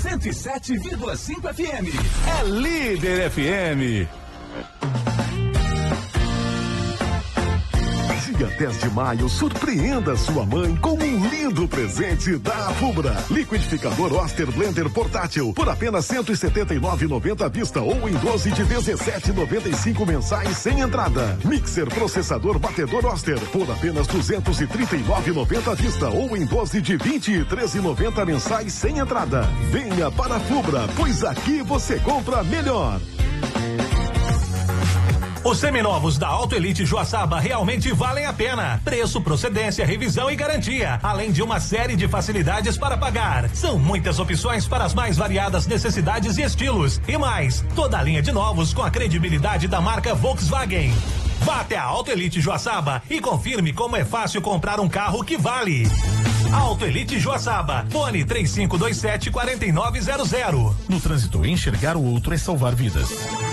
107,5 FM. É Líder FM. Dia 10 de maio, surpreenda sua mãe com um lindo presente da Fubra. Liquidificador Oster Blender portátil por apenas R$ 179,90 à vista ou em 12 de R$ 17,95 mensais sem entrada. Mixer processador batedor Oster por apenas R$ 239,90 à vista ou em 12 de R$ 23,90 mensais sem entrada. Venha para a Fubra, pois aqui você compra melhor. Os seminovos da Auto Elite Joaçaba realmente valem a pena. Preço, procedência, revisão e garantia, além de uma série de facilidades para pagar. São muitas opções para as mais variadas necessidades e estilos. E mais, toda a linha de novos com a credibilidade da marca Volkswagen. Vá até a Auto Elite Joaçaba e confirme como é fácil comprar um carro que vale. Auto Elite Joaçaba, fone 3527-4900. No trânsito, enxergar o outro é salvar vidas.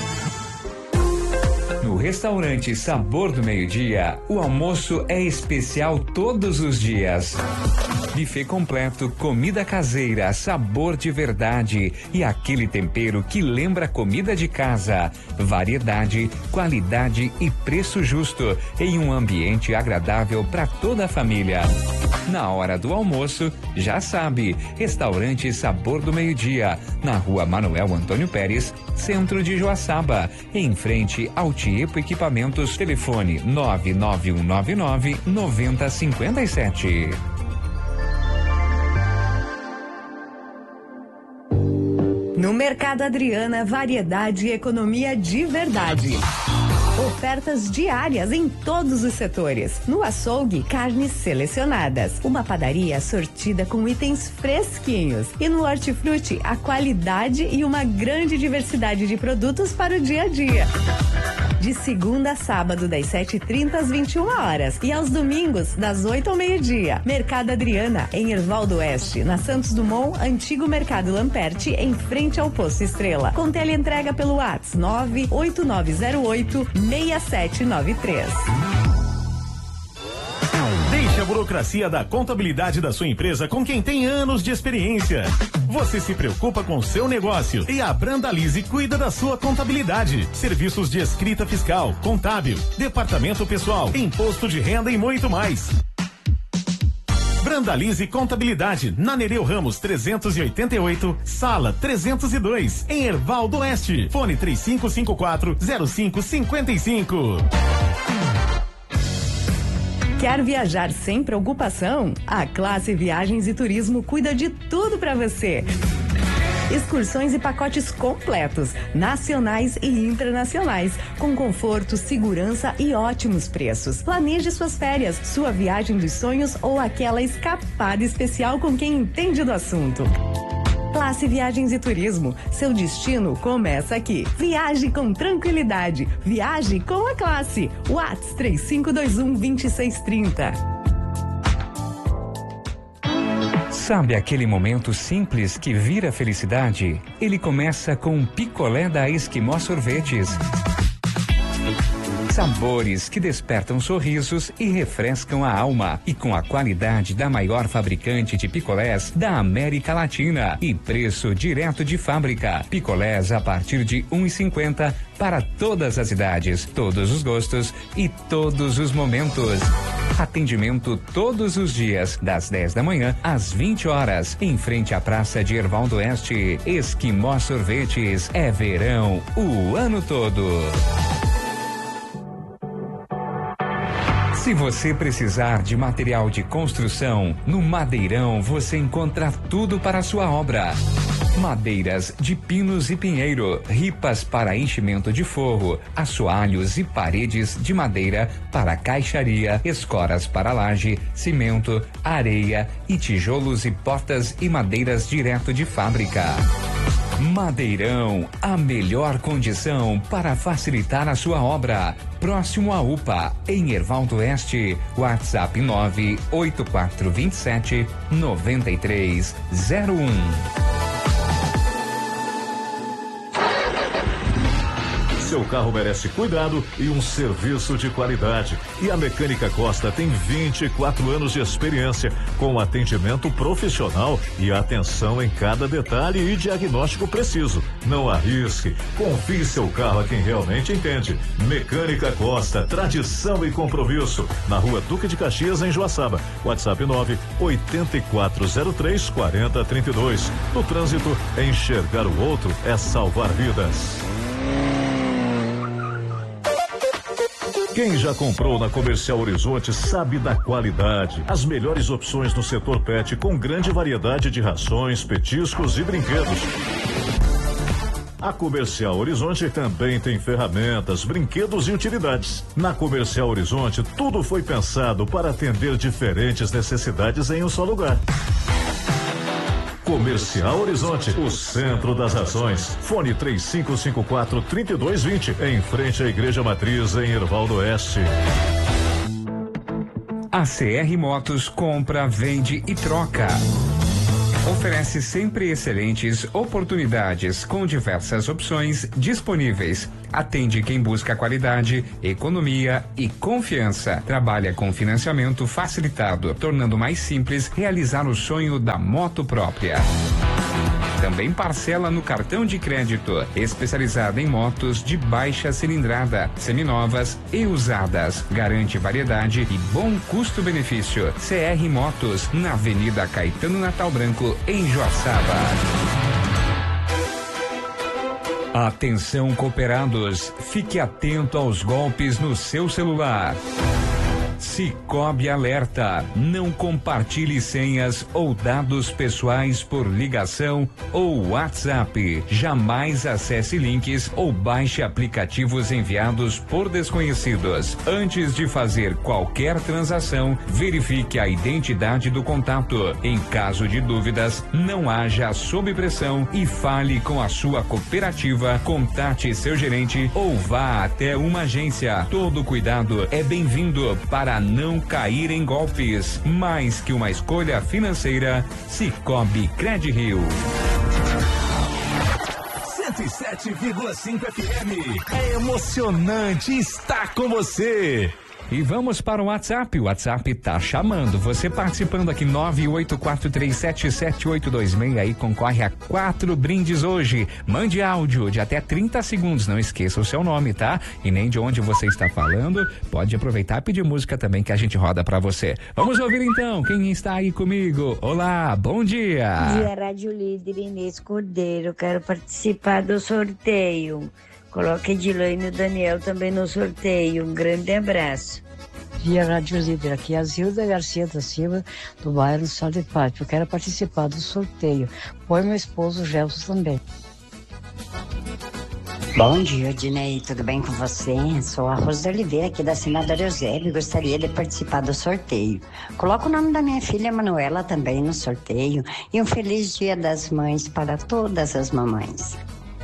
No restaurante Sabor do Meio-Dia, o almoço é especial todos os dias. Buffet completo, comida caseira, sabor de verdade e aquele tempero que lembra comida de casa. Variedade, qualidade e preço justo em um ambiente agradável para toda a família. Na hora do almoço, já sabe, restaurante Sabor do Meio-Dia, na rua Manuel Antônio Pérez, centro de Joaçaba, em frente ao Tiepo Equipamentos, telefone 99199-9057. No Mercado Adriana, variedade e economia de verdade. Ofertas diárias em todos os setores. No açougue, carnes selecionadas. Uma padaria sortida com itens fresquinhos. E no hortifruti, a qualidade e uma grande diversidade de produtos para o dia a dia. De segunda a sábado, das 7h30 às 21 horas. E aos domingos, das 8 ao meio-dia. Mercado Adriana, em Ervaldo Oeste, na Santos Dumont, antigo Mercado Lamperti, em frente ao Posto Estrela. Com teleentrega pelo WhatsApp 98908-6793. Deixe a burocracia da contabilidade da sua empresa com quem tem anos de experiência. Você se preocupa com o seu negócio e a Brandalize cuida da sua contabilidade. Serviços de escrita fiscal, contábil, departamento pessoal, imposto de renda e muito mais. Brandalize Contabilidade, na Nereu Ramos 388, sala 302, em Ervaldo Oeste. Fone 3554-0555. Quer viajar sem preocupação? A Classe Viagens e Turismo cuida de tudo para você. Excursões e pacotes completos, nacionais e internacionais, com conforto, segurança e ótimos preços. Planeje suas férias, sua viagem dos sonhos ou aquela escapada especial com quem entende do assunto. Classe Viagens e Turismo, seu destino começa aqui. Viaje com tranquilidade, viaje com a Classe. WhatsApp 3521-2630. Sabe aquele momento simples que vira felicidade? Ele começa com um picolé da Esquimó Sorvetes. Sabores que despertam sorrisos e refrescam a alma. E com a qualidade da maior fabricante de picolés da América Latina. E preço direto de fábrica. Picolés a partir de R$1,50 para todas as idades, todos os gostos e todos os momentos. Atendimento todos os dias, das 10 da manhã às 20 horas, em frente à Praça de Ervaldo Oeste. Esquimó Sorvetes, é verão o ano todo. Se você precisar de material de construção, no Madeirão você encontra tudo para a sua obra. Madeiras de pinos e pinheiro, ripas para enchimento de forro, assoalhos e paredes de madeira para caixaria, escoras para laje, cimento, areia e tijolos e portas e madeiras direto de fábrica. Madeirão, a melhor condição para facilitar a sua obra. Próximo à UPA, em Ervaldo Oeste. WhatsApp 98427-9301. Seu carro merece cuidado e um serviço de qualidade. E a Mecânica Costa tem 24 anos de experiência, com atendimento profissional e atenção em cada detalhe e diagnóstico preciso. Não arrisque, confie seu carro a quem realmente entende. Mecânica Costa, tradição e compromisso. Na Rua Duque de Caxias, em Joaçaba. WhatsApp 984034032. No trânsito, enxergar o outro é salvar vidas. Quem já comprou na Comercial Horizonte sabe da qualidade. As melhores opções no setor pet, com grande variedade de rações, petiscos e brinquedos. A Comercial Horizonte também tem ferramentas, brinquedos e utilidades. Na Comercial Horizonte, tudo foi pensado para atender diferentes necessidades em um só lugar. Comercial Horizonte, o centro das ações. Fone 3554-3220, em frente à Igreja Matriz, em Hervaldo Oeste. A CR Motos compra, vende e troca. Oferece sempre excelentes oportunidades com diversas opções disponíveis. Atende quem busca qualidade, economia e confiança. Trabalha com financiamento facilitado, tornando mais simples realizar o sonho da moto própria. Também parcela no cartão de crédito, especializada em motos de baixa cilindrada, seminovas e usadas. Garante variedade e bom custo-benefício. CR Motos, na Avenida Caetano Natal Branco, em Joaçaba. Atenção, cooperados, fique atento aos golpes no seu celular. Cicobi alerta, não compartilhe senhas ou dados pessoais por ligação ou WhatsApp. Jamais acesse links ou baixe aplicativos enviados por desconhecidos. Antes de fazer qualquer transação, verifique a identidade do contato. Em caso de dúvidas, não haja sob pressão e fale com a sua cooperativa, contate seu gerente ou vá até uma agência. Todo cuidado é bem-vindo para não cair em golpes. Mais que uma escolha financeira, Cicobi Credirio. 107,5 FM. É emocionante estar com você. E vamos para o WhatsApp. O WhatsApp tá chamando. Você participando aqui, 984377826, aí concorre a 4 brindes hoje. Mande áudio de até 30 segundos. Não esqueça o seu nome, tá? E nem de onde você está falando. Pode aproveitar e pedir música também que a gente roda pra você. Vamos ouvir então quem está aí comigo. Olá, bom dia. Bom dia, Rádio Líder, Inês Cordeiro. Quero participar do sorteio. Coloque Edilane e o Daniel também no sorteio. Um grande abraço. Dia Rádio Líder, aqui é a Zilda Garcia da Silva, do bairro Sol de Pátio. Eu quero participar do sorteio. Põe meu esposo Gelson também. Bom dia, Dinei, tudo bem com você? Sou a Rosa Oliveira, aqui da Senadora Eusébio, e gostaria de participar do sorteio. Coloca o nome da minha filha Manuela também no sorteio e um feliz Dia das Mães para todas as mamães.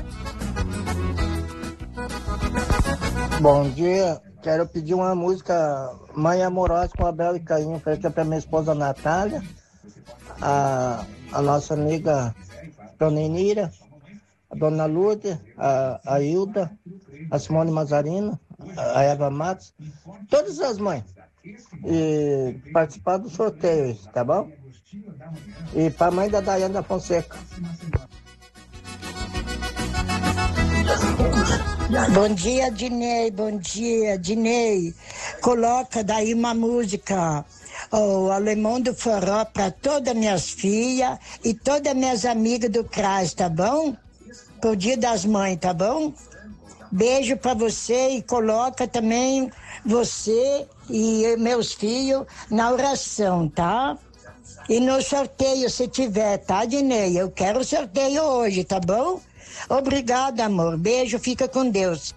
Bom dia, quero pedir uma música Mãe Amorosa com Abel e Caim, feita para minha esposa Natália, a nossa amiga Dona Enira, a Dona Lourdes, a Hilda, a Simone Mazarino, a Eva Matos, todas as mães, e participar do sorteio, tá bom? E para a mãe da Daiane Fonseca. Bom dia, Dinei, bom dia, Dinei. Coloca daí uma música, o Alemão do Forró, para todas minhas filhas e todas minhas amigas do CRAS, tá bom? Pro Dia das Mães, tá bom? Beijo para você e coloca também você e meus filhos na oração, tá? E no sorteio, se tiver, tá, Dinei? Eu quero o sorteio hoje, tá bom? Obrigada, amor. Beijo, fica com Deus.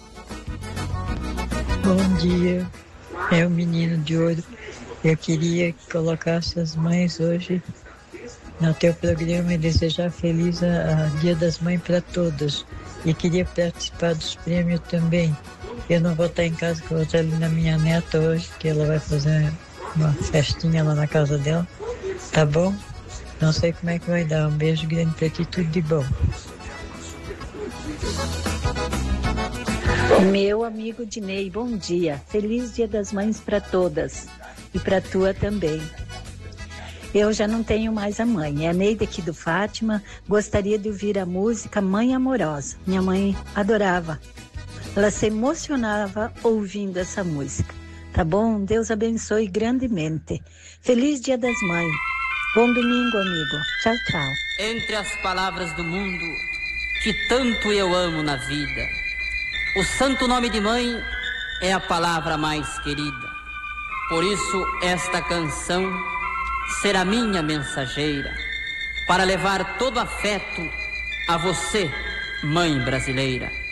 Bom dia, é o menino de ouro. Eu queria que colocasse as mães hoje no teu programa e desejar feliz a Dia das Mães para todas. E queria participar dos prêmios também. Eu não vou estar em casa, que eu vou estar ali na minha neta hoje, que ela vai fazer uma festinha lá na casa dela. Tá bom? Não sei como é que vai dar. Um beijo grande para ti, tudo de bom. Meu amigo Dinei, bom dia. Feliz Dia das Mães para todas e para tua também. Eu já não tenho mais a mãe. É a Neide aqui do Fátima. Gostaria de ouvir a música Mãe Amorosa. Minha mãe adorava. Ela se emocionava ouvindo essa música. Tá bom? Deus abençoe grandemente. Feliz Dia das Mães. Bom domingo, amigo. Tchau, tchau. Entre as palavras do mundo que tanto eu amo na vida, o santo nome de mãe é a palavra mais querida. Por isso esta canção será minha mensageira para levar todo afeto a você, mãe brasileira.